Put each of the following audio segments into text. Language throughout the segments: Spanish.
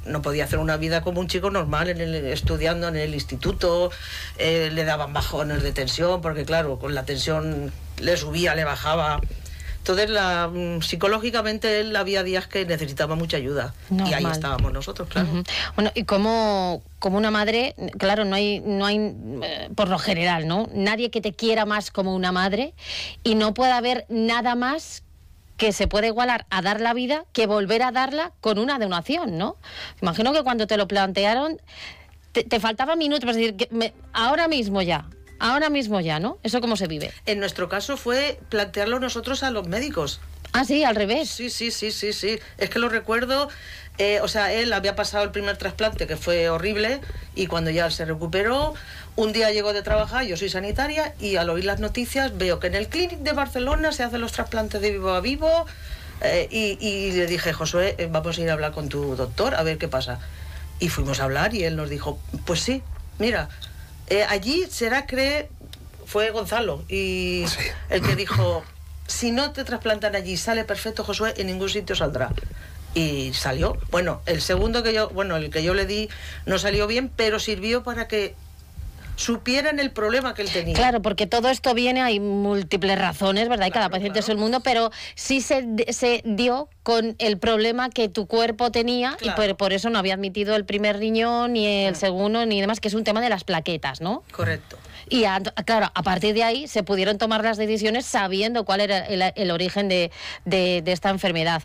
no podía hacer una vida como un chico normal estudiando en el instituto, le daban bajones de tensión, porque claro, con la tensión le subía, le bajaba. Entonces, psicológicamente él había días que necesitaba mucha ayuda. Normal. Y ahí estábamos nosotros, claro. Bueno, y como una madre, claro, no hay por lo general, ¿no? Nadie que te quiera más como una madre, y no puede haber nada más que se puede igualar a dar la vida que volver a darla con una donación, ¿no? Imagino que cuando te lo plantearon te faltaban minutos para decir que ahora mismo ya, ¿no? ¿Eso cómo se vive? En nuestro caso fue plantearlo nosotros a los médicos. Ah, sí, al revés. Sí. Es que lo recuerdo. O sea, él había pasado el primer trasplante, que fue horrible, y cuando ya se recuperó, un día llegó de trabajar, yo soy sanitaria, y al oír las noticias veo que en el Clínic de Barcelona se hacen los trasplantes de vivo a vivo, y le dije, Josué, vamos a ir a hablar con tu doctor, a ver qué pasa. Y fuimos a hablar, y él nos dijo, pues sí, mira... allí fue Gonzalo, y sí, el que dijo, si no te trasplantan allí sale perfecto, Josué, en ningún sitio saldrá. Y salió. Bueno, el que yo le di no salió bien, pero sirvió para que supieran el problema que él tenía. Claro, porque todo esto viene, hay múltiples razones, ¿verdad? Y cada paciente es el mundo, pero sí se dio con el problema que tu cuerpo tenía, claro. Y por eso no había admitido el primer riñón, ni el segundo, ni demás, que es un tema de las plaquetas, ¿no? Correcto. Y claro, a partir de ahí se pudieron tomar las decisiones sabiendo cuál era el origen de esta enfermedad.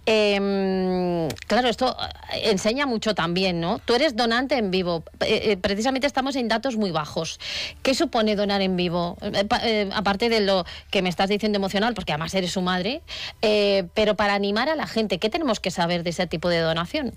Claro, esto enseña mucho también, ¿no? Tú eres donante en vivo. Precisamente estamos en datos muy bajos. ¿Qué supone donar en vivo? Aparte de lo que me estás diciendo emocional, porque además eres su madre, pero para animar a la gente, ¿qué tenemos que saber de ese tipo de donación?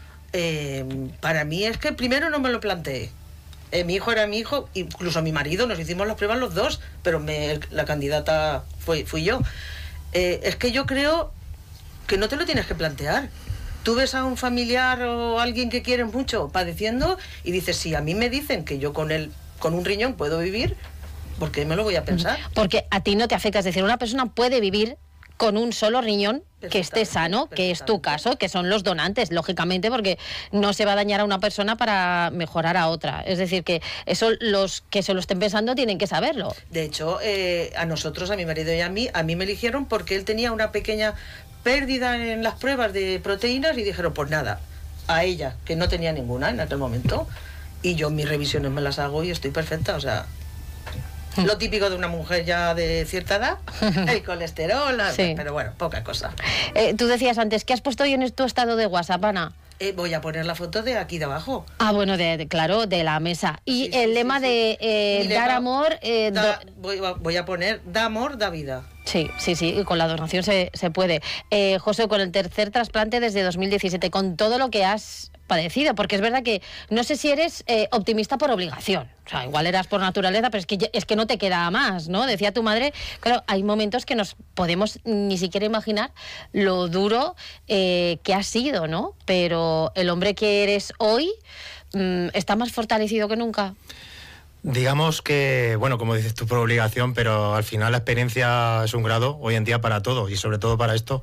Para mí es que primero no me lo planteé. Mi hijo era mi hijo, incluso mi marido, nos hicimos las pruebas los dos, pero la candidata fui yo. Es que yo creo que no te lo tienes que plantear. Tú ves a un familiar o a alguien que quieres mucho padeciendo y dices, si a mí me dicen que yo con un riñón puedo vivir, ¿por qué me lo voy a pensar? Porque a ti no te afecta, es decir, una persona puede vivir con un solo riñón que esté sano, que es tu caso, que son los donantes, lógicamente, porque no se va a dañar a una persona para mejorar a otra. Es decir, que eso los que se lo estén pensando tienen que saberlo. De hecho, a nosotros, a mi marido y a mí me eligieron porque él tenía una pequeña pérdida en las pruebas de proteínas y dijeron, pues nada, a ella, que no tenía ninguna en aquel momento, y yo mis revisiones me las hago y estoy perfecta, o sea... Lo típico de una mujer ya de cierta edad, el colesterol, sí. Pero bueno, poca cosa. Tú decías antes, ¿qué has puesto hoy en tu estado de WhatsApp, Ana? Voy a poner la foto de aquí de abajo. Ah, bueno, claro, de la mesa. Y sí, el lema de dar amor... voy a poner, da amor, da vida. Sí, y con la donación se puede. José, con el tercer trasplante desde 2017, con todo lo que has padecido, porque es verdad que no sé si eres optimista por obligación, o sea, igual eras por naturaleza, pero es que no te queda más, ¿no? Decía tu madre, claro, hay momentos que nos podemos ni siquiera imaginar lo duro que ha sido, ¿no? Pero el hombre que eres hoy está más fortalecido que nunca. Digamos que, bueno, como dices tú, por obligación, pero al final la experiencia es un grado hoy en día para todo y sobre todo para esto.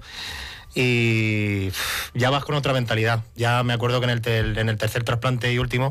Y ya vas con otra mentalidad. Ya me acuerdo que en el tercer trasplante y último,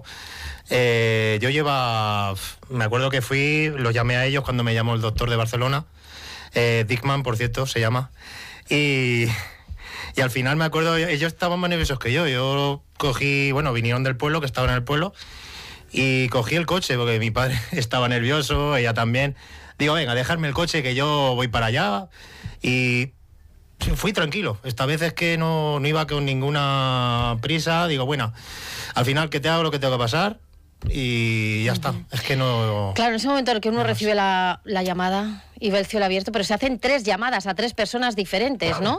me acuerdo que los llamé a ellos cuando me llamó el doctor de Barcelona, Dickman, por cierto, se llama, y al final me acuerdo, ellos estaban más nerviosos que yo cogí, vinieron del pueblo, que estaban en el pueblo, y cogí el coche, porque mi padre estaba nervioso, ella también, digo, venga, dejarme el coche que yo voy para allá, y... fui tranquilo, esta vez es que no iba con ninguna prisa, digo, bueno, al final que te hago lo que tengo que pasar y ya está, es que no... Claro, en ese momento en el que uno recibe la llamada y ve el cielo abierto, pero se hacen 3 llamadas a 3 personas diferentes, ¿no?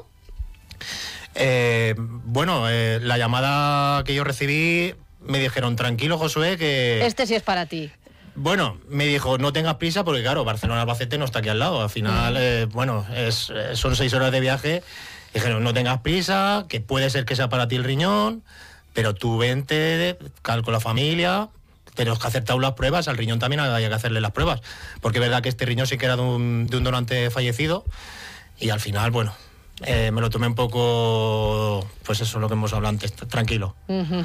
La llamada que yo recibí me dijeron, tranquilo Josué, que... Este sí es para ti. Bueno, me dijo, no tengas prisa porque, claro, Barcelona-Albacete no está aquí al lado. Al final, son 6 horas de viaje. Dijeron, no tengas prisa, que puede ser que sea para ti el riñón, pero tú vente con la familia, tenemos que hacer las pruebas, al riñón también hay que hacerle las pruebas. Porque es verdad que este riñón sí que era de un donante fallecido y al final, me lo tomé un poco, pues eso, lo que hemos hablado antes, tranquilo.